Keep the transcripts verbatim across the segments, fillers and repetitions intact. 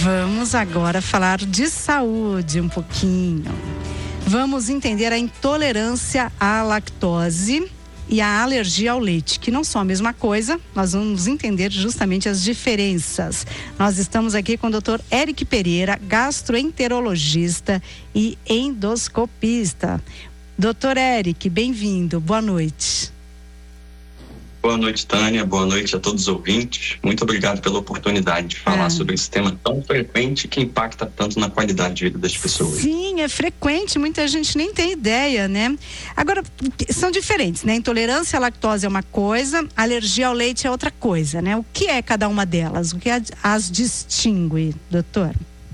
Vamos agora falar de saúde um pouquinho. Vamos entender a intolerância à lactose e a alergia ao leite, que não são a mesma coisa. Nós vamos entender justamente as diferenças. Nós estamos aqui com o doutor Eric Pereira, gastroenterologista e endoscopista. doutor Eric, bem-vindo, boa noite. Boa noite, Tânia, boa noite a todos os ouvintes. Muito obrigado pela oportunidade de falar é. sobre esse tema tão frequente que impacta tanto na qualidade de vida das pessoas. Sim, é frequente, muita gente nem tem ideia, né? Agora, são diferentes, né? Intolerância à lactose é uma coisa, alergia ao leite é outra coisa, né? O que é cada uma delas? O que as distingue, doutor?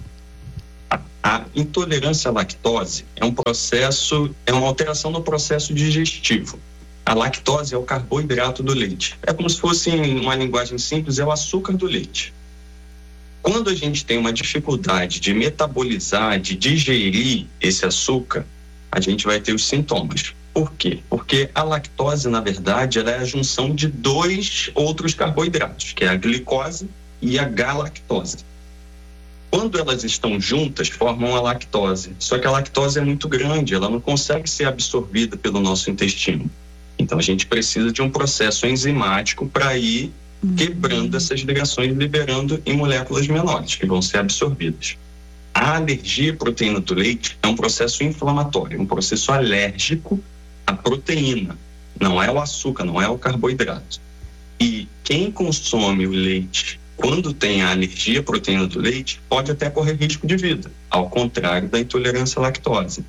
A, a intolerância à lactose é um processo, é uma alteração no processo digestivo. A lactose é o carboidrato do leite. É como se fosse, em uma linguagem simples, é o açúcar do leite. Quando a gente tem uma dificuldade de metabolizar, de digerir esse açúcar, a gente vai ter os sintomas. Por quê? Porque a lactose, na verdade, ela é a junção de dois outros carboidratos, que é a glicose e a galactose. Quando elas estão juntas, formam a lactose. Só que a lactose é muito grande, ela não consegue ser absorvida pelo nosso intestino. Então, a gente precisa de um processo enzimático para ir uhum. quebrando essas ligações, liberando em moléculas menores, que vão ser absorvidas. A alergia à proteína do leite é um processo inflamatório, um processo alérgico à proteína. Não é o açúcar, não é o carboidrato. E quem consome o leite quando tem a alergia à proteína do leite pode até correr risco de vida, ao contrário da intolerância à lactose.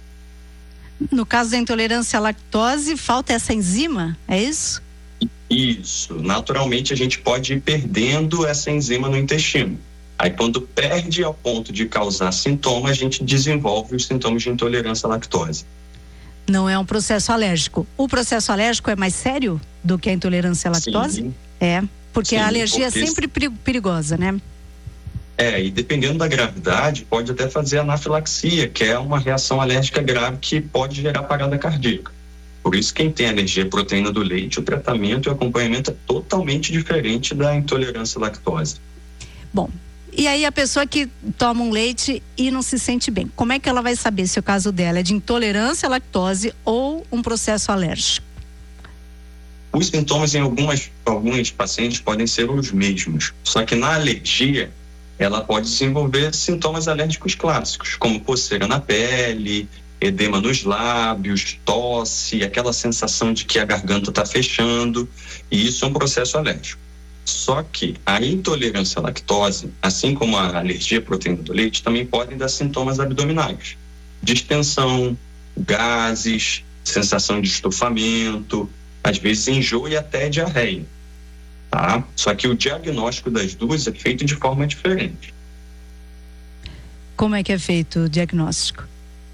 No caso da intolerância à lactose, falta essa enzima, é isso? Isso. Naturalmente, a gente pode ir perdendo essa enzima no intestino. Aí, quando perde ao ponto de causar sintomas, a gente desenvolve os sintomas de intolerância à lactose. Não é um processo alérgico. O processo alérgico é mais sério do que a intolerância à lactose? Sim. É, porque Sim, a alergia porque... é sempre perigosa, né? É, e dependendo da gravidade, pode até fazer anafilaxia, que é uma reação alérgica grave que pode gerar parada cardíaca. Por isso, quem tem alergia à proteína do leite, o tratamento e o acompanhamento é totalmente diferente da intolerância à lactose. Bom, e aí a pessoa que toma um leite e não se sente bem, como é que ela vai saber se o caso dela é de intolerância à lactose ou um processo alérgico? Os sintomas em algumas, alguns pacientes podem ser os mesmos, só que na alergia, ela pode desenvolver sintomas alérgicos clássicos, como coceira na pele, edema nos lábios, tosse, aquela sensação de que a garganta está fechando, e isso é um processo alérgico. Só que a intolerância à lactose, assim como a alergia à proteína do leite, também podem dar sintomas abdominais, distensão, gases, sensação de estufamento, às vezes enjoo e até diarreia. Tá? Só que o diagnóstico das duas é feito de forma diferente. Como é que é feito o diagnóstico?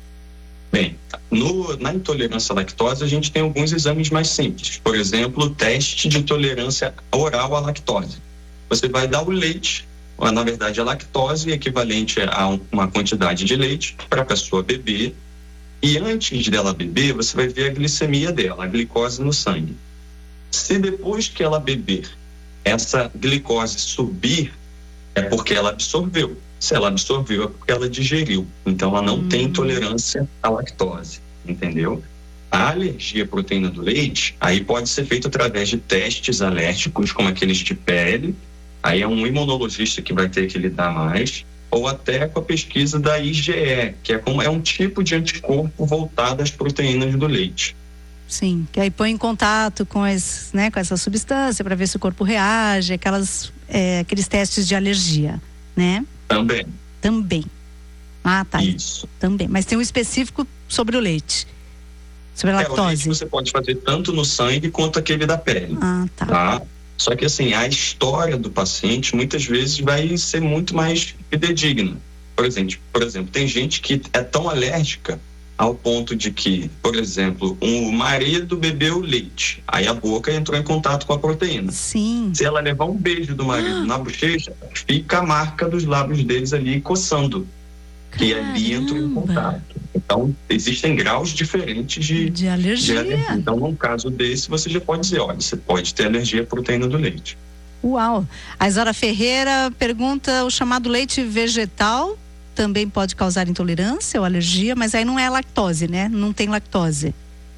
Bem, no, na intolerância à lactose a gente tem alguns exames mais simples. Por exemplo, o teste de tolerância oral à lactose. Você vai dar o leite, ou, na verdade a lactose equivalente a um, uma quantidade de leite para a pessoa beber, e antes dela beber você vai ver a glicemia dela, a glicose no sangue. Se depois que ela beber essa glicose subir, é porque ela absorveu. Se ela absorveu, é porque ela digeriu. Então, ela não hum. tem intolerância à lactose, entendeu? A alergia à proteína do leite, aí pode ser feito através de testes alérgicos, como aqueles de pele. Aí é um imunologista que vai ter que lidar mais. Ou até com a pesquisa da I G E, que é, como, é um tipo de anticorpo voltado às proteínas do leite. Sim, que aí põe em contato com, esse, né, com essa substância para ver se o corpo reage, aquelas, é, aqueles testes de alergia, né? Também. Também. Ah, tá. Isso. Também. Mas tem um específico sobre o leite, sobre a lactose. É, o leite você pode fazer tanto no sangue quanto aquele da pele. Ah, tá. Tá? Só que assim, a história do paciente muitas vezes vai ser muito mais fidedigna. Por exemplo, por exemplo, tem gente que é tão alérgica ao ponto de que, por exemplo, um marido bebeu leite, aí a boca entrou em contato com a proteína. Sim. Se ela levar um beijo do marido ah. na bochecha, fica a marca dos lábios deles ali coçando, que ali entrou em contato. Então, existem graus diferentes de, de, alergia. de alergia. Então, num caso desse, você já pode dizer, olha, você pode ter alergia à proteína do leite. Uau! A Isora Ferreira pergunta: o chamado leite vegetal também pode causar intolerância ou alergia, mas aí não é lactose, né? Não tem lactose.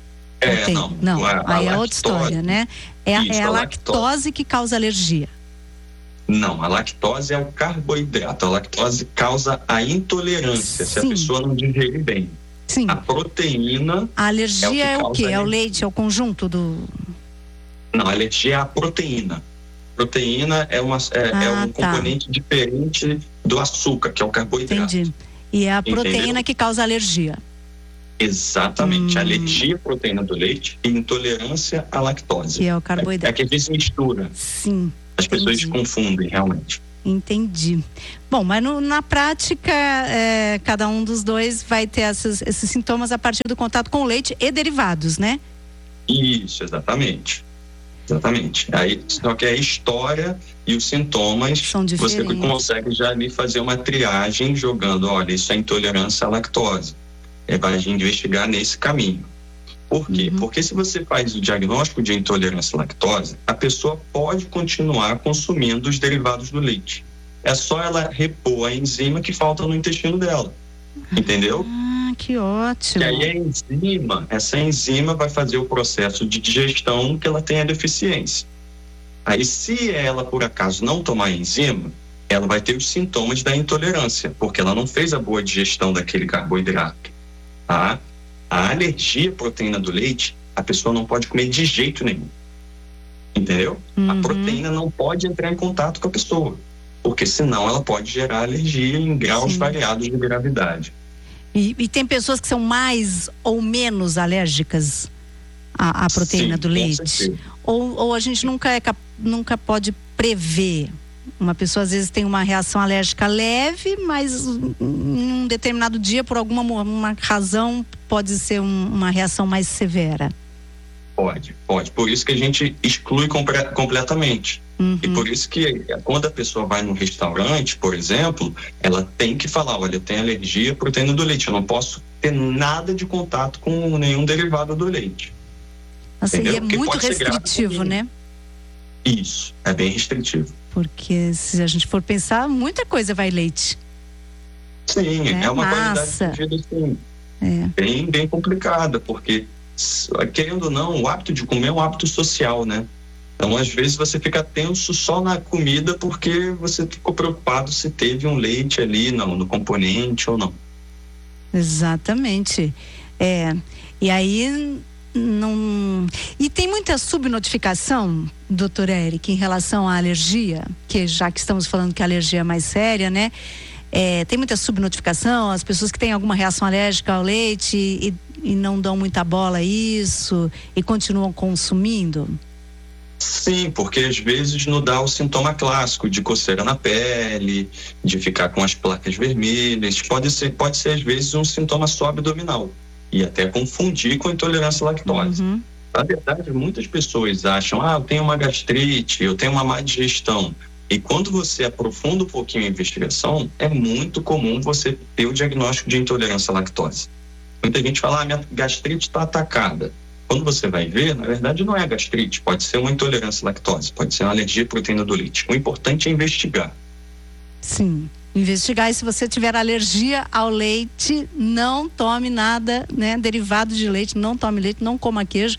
É, tem? não. Não, a, a aí é lactose, outra história, né? É, isso, é a, a lactose, lactose que causa alergia. Não, a lactose é o carboidrato. A lactose causa a intolerância, Sim. se a pessoa não digerir bem. Sim. A proteína. A alergia é o que? É o, é o leite, é o conjunto do. Não, a alergia é a proteína. Proteína é, uma, é, ah, é um tá. componente diferente do açúcar, que é o carboidrato. Entendi. E é a proteína Entendeu? que causa alergia. Exatamente. Hum. Alergia à proteína do leite e intolerância à lactose. Que é o carboidrato. É, é que a gente mistura. Sim. As entendi. pessoas confundem, realmente. Entendi. Bom, mas no, na prática, é, cada um dos dois vai ter esses, esses sintomas a partir do contato com o leite e derivados, né? Isso, exatamente. Exatamente. Aí, só que a história e os sintomas, são diferentes. Você consegue já ali fazer uma triagem jogando, olha, isso é intolerância à lactose. É, vai investigar nesse caminho. Por quê? Uhum. Porque se você faz o diagnóstico de intolerância à lactose, a pessoa pode continuar consumindo os derivados do leite. É só ela repor a enzima que falta no intestino dela. Entendeu? Ah, que ótimo. E aí a enzima, essa enzima vai fazer o processo de digestão que ela tem a deficiência. Aí se ela, por acaso, não tomar a enzima, ela vai ter os sintomas da intolerância, porque ela não fez a boa digestão daquele carboidrato. Tá? A alergia à proteína do leite, a pessoa não pode comer de jeito nenhum. Entendeu? Uhum. A proteína não pode entrar em contato com a pessoa, porque senão ela pode gerar alergia em graus Sim. variados de gravidade. E, e tem pessoas que são mais ou menos alérgicas à, à proteína Sim, do leite? Ou, ou a gente nunca, é, nunca pode prever? Uma pessoa às vezes tem uma reação alérgica leve, mas em um determinado dia, por alguma uma razão, pode ser um, uma reação mais severa. Pode, pode. Por isso que a gente exclui compre- completamente. Uhum. E por isso que quando a pessoa vai num restaurante, por exemplo, ela tem que falar, olha, eu tenho alergia à proteína do leite, eu não posso ter nada de contato com nenhum derivado do leite. Nossa, e é muito restritivo, né? Isso, é bem restritivo. Porque se a gente for pensar, muita coisa vai leite. Sim, é, é uma massa. qualidade de vida assim, é. bem, bem complicada, porque querendo ou não, o hábito de comer é um hábito social, né? Então, às vezes, você fica tenso só na comida porque você ficou preocupado se teve um leite ali não, no componente ou não. Exatamente. É, e aí, não... E tem muita subnotificação, doutor Eric, em relação à alergia, que já que estamos falando que a alergia é mais séria, né? É, tem muita subnotificação, as pessoas que têm alguma reação alérgica ao leite e, e não dão muita bola a isso e continuam consumindo? Sim, porque às vezes não dá o sintoma clássico de coceira na pele, de ficar com as placas vermelhas. Pode ser, pode ser às vezes um sintoma só abdominal e até confundir com intolerância à lactose. Uhum. Na verdade, muitas pessoas acham, ah, eu tenho uma gastrite, eu tenho uma má digestão. E quando você aprofunda um pouquinho a investigação, é muito comum você ter o diagnóstico de intolerância à lactose. Muita gente fala, ah, minha gastrite está atacada. Quando você vai ver, na verdade não é gastrite, pode ser uma intolerância à lactose, pode ser uma alergia à proteína do leite. O importante é investigar. Sim, investigar, e se você tiver alergia ao leite, não tome nada, né, derivado de leite, não tome leite, não coma queijo,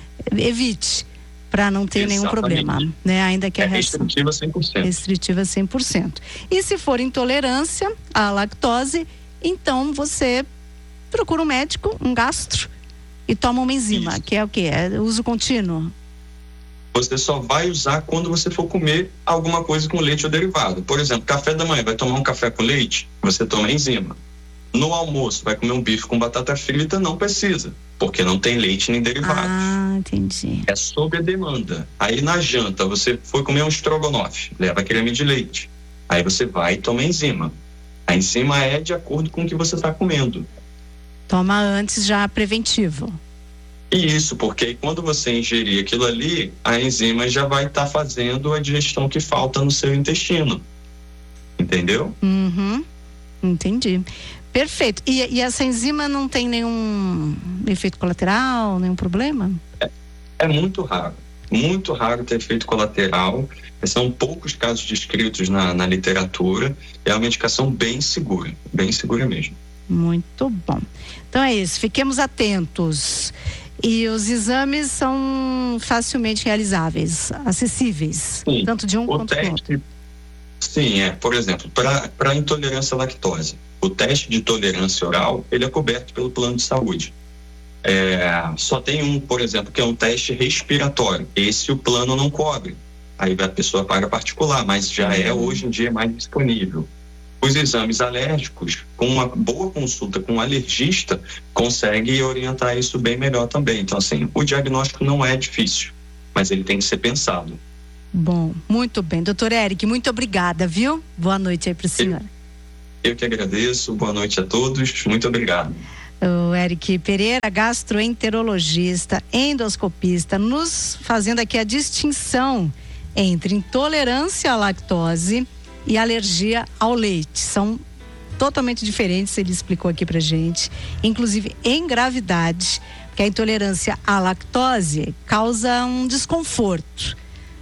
evite, para não ter Exatamente. nenhum problema, né? Ainda que a é reação restritiva cem por cento. Restritiva cem por cento. E se for intolerância à lactose, então você procura um médico, um gastro, e toma uma enzima, Isso. que é o quê? É uso contínuo. Você só vai usar quando você for comer alguma coisa com leite ou derivado. Por exemplo, café da manhã, vai tomar um café com leite, você toma enzima. No almoço, vai comer um bife com batata frita, não precisa, porque não tem leite nem derivados. Ah, entendi. É sob a demanda. Aí na janta, você foi comer um estrogonofe, leva creme de leite. Aí você vai e toma enzima. A enzima é de acordo com o que você está comendo. Toma antes já preventivo. Isso, porque quando você ingerir aquilo ali, a enzima já vai estar tá fazendo a digestão que falta no seu intestino. Entendeu? Uhum, entendi. Perfeito. E, e essa enzima não tem nenhum efeito colateral, nenhum problema? É, é muito raro. muito raro ter efeito colateral. São poucos casos descritos na, na literatura. É uma medicação bem segura, bem segura mesmo. Muito bom. Então é isso, fiquemos atentos. E os exames são facilmente realizáveis, acessíveis, sim, tanto de um quanto do outro. Sim, é. Por exemplo, para intolerância à lactose, o teste de tolerância oral, ele é coberto pelo plano de saúde. É, só tem um, por exemplo, que é um teste respiratório. Esse o plano não cobre. Aí a pessoa paga particular, mas já é hoje em dia mais disponível. Os exames alérgicos, com uma boa consulta com um alergista, consegue orientar isso bem melhor também. Então, assim, o diagnóstico não é difícil, mas ele tem que ser pensado. Bom, muito bem. Doutor Eric, muito obrigada, viu? Boa noite aí para o senhor. Eu, eu que agradeço, boa noite a todos, muito obrigado. O Eric Pereira, gastroenterologista, endoscopista, nos fazendo aqui a distinção entre intolerância à lactose e alergia ao leite. São totalmente diferentes, ele explicou aqui pra gente, inclusive em gravidade, porque a intolerância à lactose causa um desconforto,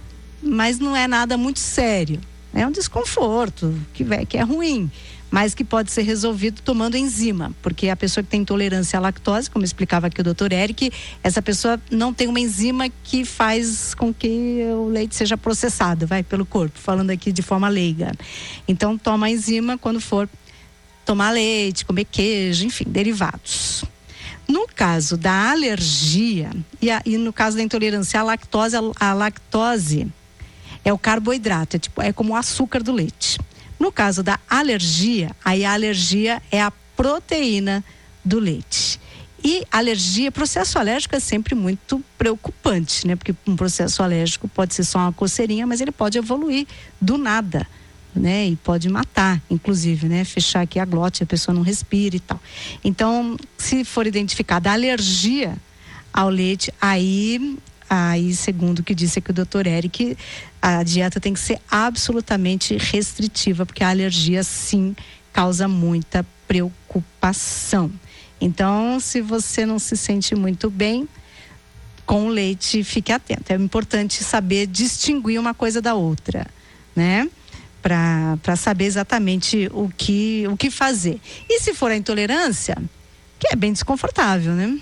mas não é nada muito sério, é um desconforto que, que é ruim, mas que pode ser resolvido tomando enzima, porque a pessoa que tem intolerância à lactose, como explicava aqui o doutor Eric, essa pessoa não tem uma enzima que faz com que o leite seja processado, vai, pelo corpo, falando aqui de forma leiga. Então, toma a enzima quando for tomar leite, comer queijo, enfim, derivados. No caso da alergia, e, a, e no caso da intolerância à lactose, a, a lactose é o carboidrato, é, tipo, é como o açúcar do leite. No caso da alergia, aí a alergia é a proteína do leite. E alergia, processo alérgico é sempre muito preocupante, né? Porque um processo alérgico pode ser só uma coceirinha, mas ele pode evoluir do nada, né? E pode matar, inclusive, né? Fechar aqui a glote, a pessoa não respira e tal. Então, se for identificada a alergia ao leite, aí... Aí, segundo o que disse aqui o doutor Eric, a dieta tem que ser absolutamente restritiva, porque a alergia, sim, causa muita preocupação. Então, se você não se sente muito bem com o leite, fique atento. É importante saber distinguir uma coisa da outra, né? Para para saber exatamente o que, o que fazer. E se for a intolerância, que é bem desconfortável, né?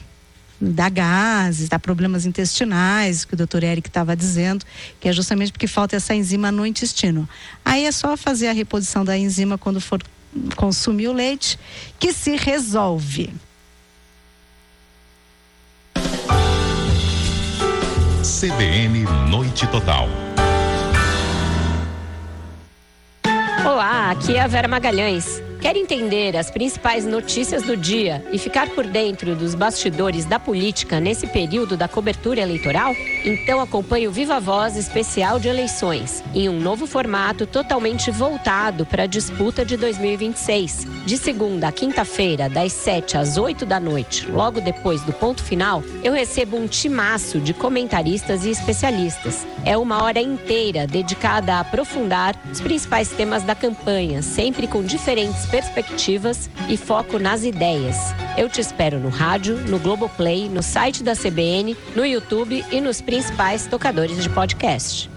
Dá gases, dá problemas intestinais, que o doutor Eric estava dizendo, que é justamente porque falta essa enzima no intestino. Aí é só fazer a reposição da enzima quando for consumir o leite, que se resolve. C B N Noite Total. Olá, aqui é a Vera Magalhães. Quer entender as principais notícias do dia e ficar por dentro dos bastidores da política nesse período da cobertura eleitoral? Então acompanhe o Viva Voz especial de eleições, em um novo formato totalmente voltado para a disputa de dois mil e vinte e seis. De segunda a quinta-feira, das sete às oito da noite, logo depois do ponto final, eu recebo um timaço de comentaristas e especialistas. É uma hora inteira dedicada a aprofundar os principais temas da campanha, sempre com diferentes perspectivas e foco nas ideias. Eu te espero no rádio, no Globoplay, no site da C B N, no YouTube e nos principais tocadores de podcast.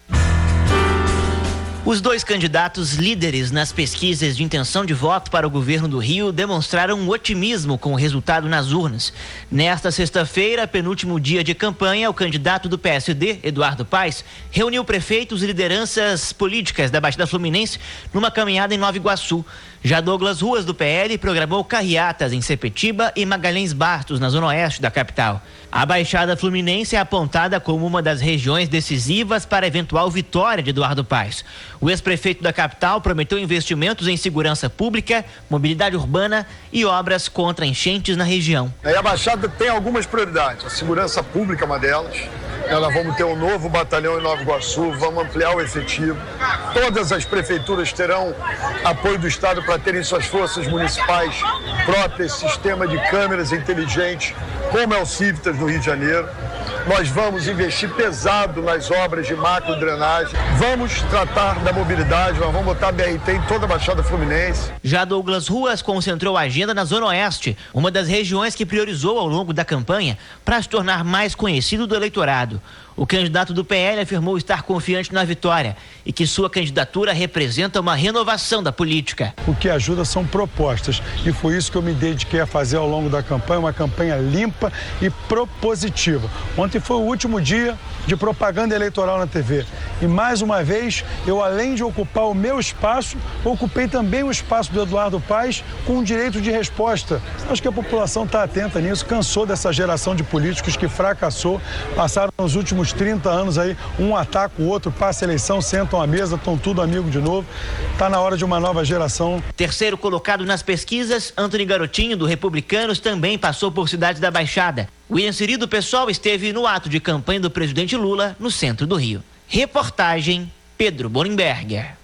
Os dois candidatos líderes nas pesquisas de intenção de voto para o governo do Rio demonstraram um otimismo com o resultado nas urnas. Nesta sexta-feira, penúltimo dia de campanha, o candidato do P S D, Eduardo Paes, reuniu prefeitos e lideranças políticas da Baixada Fluminense numa caminhada em Nova Iguaçu. Já Douglas Ruas, do P L, programou carreatas em Sepetiba e Magalhães Bastos, na zona oeste da capital. A Baixada Fluminense é apontada como uma das regiões decisivas para a eventual vitória de Eduardo Paes. O ex-prefeito da capital prometeu investimentos em segurança pública, mobilidade urbana e obras contra enchentes na região. A Baixada tem algumas prioridades. A segurança pública é uma delas. Nós vamos ter um novo batalhão em Nova Iguaçu, vamos ampliar o efetivo. Todas as prefeituras terão apoio do Estado para terem suas forças municipais próprias, sistema de câmeras inteligentes, como é o Civitas no Rio de Janeiro. Nós vamos investir pesado nas obras de macro drenagem. Vamos tratar da mobilidade, nós vamos botar B R T em toda a Baixada Fluminense. Já Douglas Ruas concentrou a agenda na Zona Oeste, uma das regiões que priorizou ao longo da campanha para se tornar mais conhecido do eleitorado. O candidato do P L afirmou estar confiante na vitória e que sua candidatura representa uma renovação da política. O que ajuda são propostas e foi isso que eu me dediquei a fazer ao longo da campanha, uma campanha limpa e propositiva. Ontem foi o último dia de propaganda eleitoral na T V e mais uma vez eu, além de ocupar o meu espaço, ocupei também o espaço do Eduardo Paes com um direito de resposta. Acho que a população está atenta nisso, cansou dessa geração de políticos que fracassou, passaram nos últimos trinta anos aí, um ataca o outro, passa a eleição, sentam à mesa, estão tudo amigo de novo. Está na hora de uma nova geração. Terceiro colocado nas pesquisas, Antony Garotinho, do Republicanos, também passou por cidades da Baixada. William Siri, do PSOL, esteve no ato de campanha do presidente Lula, no centro do Rio. Reportagem, Pedro Borenberger.